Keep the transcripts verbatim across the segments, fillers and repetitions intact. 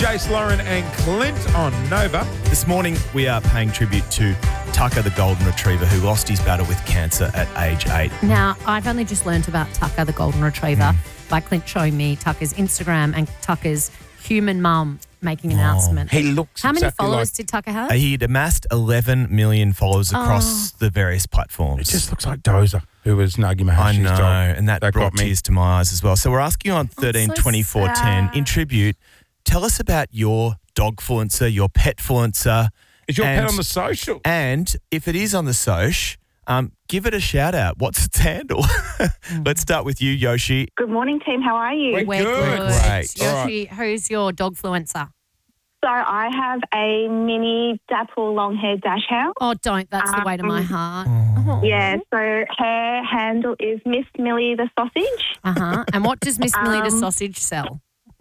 Jace, Lauren and Clint on Nova. This morning, we are paying tribute to Tucker the Golden Retriever, who lost his battle with cancer at age eight. Now, I've only just learnt about Tucker the Golden Retriever mm. by Clint showing me Tucker's Instagram and Tucker's human mum making an Oh, announcement. He looks How many exactly followers like, did Tucker have? Uh, He'd amassed eleven million followers across Oh. the various platforms. It just looks like Dozer, who was Nagi I Mahashi's know, dog. and that, That brought got me. tears to my eyes as well. So we're asking you on thirteen so twenty-four ten sad. in tribute, tell us about your dogfluencer, your petfluencer. Is your and, pet on the social? And if it is on the soch, um, give it a shout out. What's its handle? Let's start with you, Yoshi. Good morning, team. How are you? We're We're good. good. Great. Yoshi, who's your dogfluencer? So I have a mini dapple long-haired dash hound. Oh, don't. That's the way to my Um, heart. Oh. Yeah, so her handle is Miss Millie the Sausage. Uh-huh. And what does Miss Millie the Um, sausage sell?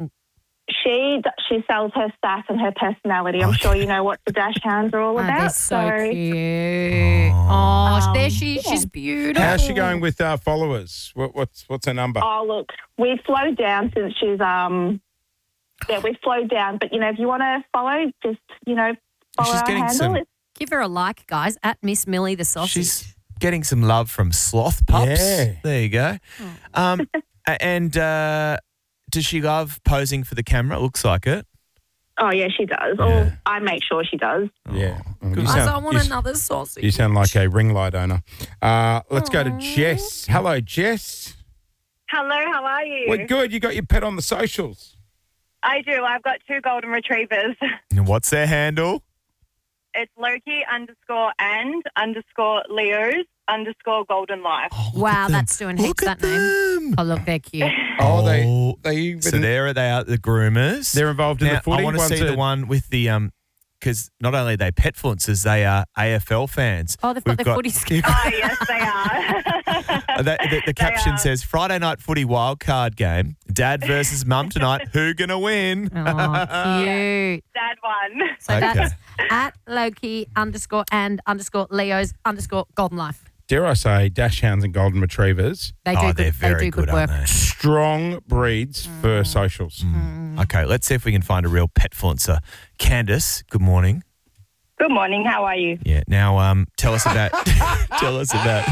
She she sells her stats and her personality. I'm sure you know what the dash hounds are all Oh, about. they're so, cute. Oh, Um, there she yeah. She's beautiful. How's she going with uh, followers? What, what's what's her number? Oh, look, we've slowed down since she's um. Yeah, we've slowed down. But you know, if you want to follow, just you know, follow She's our getting handle. some- It's Give her a like, guys, at Miss Millie the sausage. She's getting some love from sloth pups. Yeah. There you go. Um, a- and uh, does she love posing for the camera? Looks like it. Oh yeah, she does. Yeah. Or I make sure she does. Yeah. Oh, you Guys, sound- I want you, another sausage. you sound like a ring light owner. Uh, let's go to Jess. Hello, Jess. Hello, how are you? We're good. You got your pet on the socials. I do. I've got two golden retrievers. And what's their handle? It's Loki underscore and underscore Leo's underscore golden life. Oh, look Wow, at them. that's doing Look heaps, at that name. them. Oh, look, they're cute. Oh, they Oh. they even So there they are, the groomers. they're involved in now, the footy. I want to One's see the a- one with the um, because not only are they petfluencers, they are A F L fans. Oh, they've got We've their footy skills. Oh, yes, they are. Uh, the, the, the caption are. says Friday night footy wildcard game. Dad versus mum tonight. Who gonna win? Oh, cute. Dad one. So Okay. that's at Loki underscore and underscore Leo's underscore golden life. Dare I say, dash hounds and golden retrievers, They do Oh, good, they're very they do good, good, work. aren't they? strong breeds for socials. Okay, let's see if we can find a real petfluencer. Candace, good morning. Good morning. How are you? Yeah. Now, um, tell us about tell us about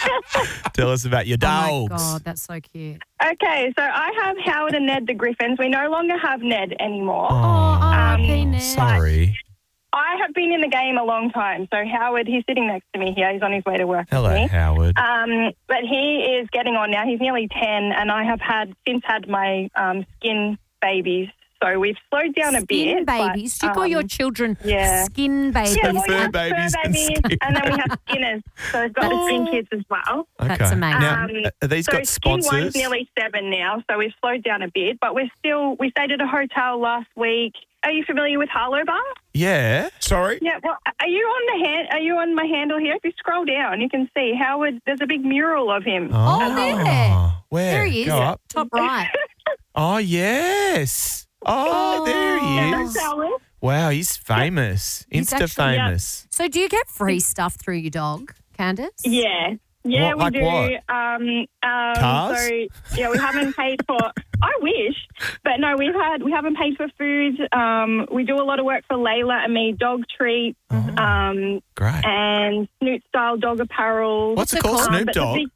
tell us about your Oh my dogs. God, that's so cute. Okay, so I have Howard and Ned the Griffins. We no longer have Ned anymore. Oh, R I P Ned. Sorry. I have been in the game a long time. So Howard, he's sitting next to me here. He's on his way to work Hello, with me. Howard. Um, but he is getting on now. He's nearly ten, and I have had since had my um, skin babies. So we've slowed down a Skin bit. but, babies. Do you call your um, children yeah. skin babies? Yeah, well, Fur we have babies fur and babies, skin and then we have skinners. So we've got the skin kids as well. That's Okay. amazing. Now, Um, are these so got skin sponsors? one's nearly seven now, so we've slowed down a bit. But we're still, we stayed at a hotel last week. Are you familiar with Harlow Bar? Yeah. Sorry? Yeah, well, are you on the hand? Are you on my handle here? If you scroll down, you can see Howard. There's a big mural of him. Oh, there. Where? There he is. Go up. Top right. Oh, yes. Oh, there he Yeah, is. that's Howard. Wow, he's famous. He's Insta actually- yeah. famous. So do you get free stuff through your dog, Candace? Yeah. Yeah, What- like we do. what? Um, um, Cars? So yeah, we haven't paid for. I wish, but no, we've had we haven't paid for food. Um, we do a lot of work for Layla and me, dog treats, Oh. um, Great. and Snoot style dog apparel. What's it it called? called? Um, Snoop but the Dogg? big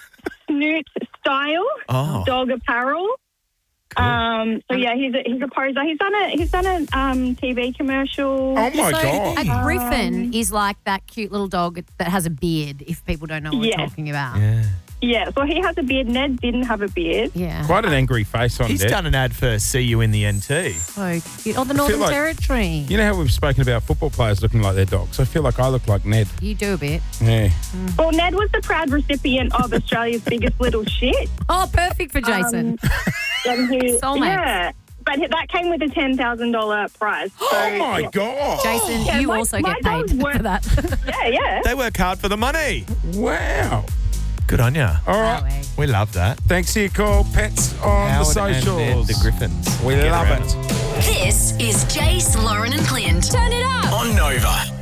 Snoot style Oh, dog apparel. cool. Um, so yeah, he's a, he's a poser. He's done a he's done a um, T V commercial. Oh, my so God. a griffin Um, is like that cute little dog that has a beard, if people don't know what Yeah. we're talking about. yeah. Yeah, so he has a beard. Ned didn't have a beard. Yeah. Quite an angry face on He's there. done an ad for See You in the N T. So cute. Oh, the Northern like- Territory. You know how we've spoken about football players looking like their dogs? I feel like I look like Ned. You do a bit. Yeah. Well, Ned was the proud recipient of Australia's biggest little shit. Oh, perfect for Jason. Um, and he, Soulmates. yeah, but that came with a ten thousand dollar prize. So, Oh, my yeah. God. Jason, yeah, you my- also my get dogs paid work- for that. Yeah, yeah. They work hard for the money. Wow. Good on ya. All right. way. We love that. Thanks for your call. Pets on Howard the and socials. Ned, the Griffins. We Get love around it. This is Jace, Lauren and Clint. Turn it up. On Nova.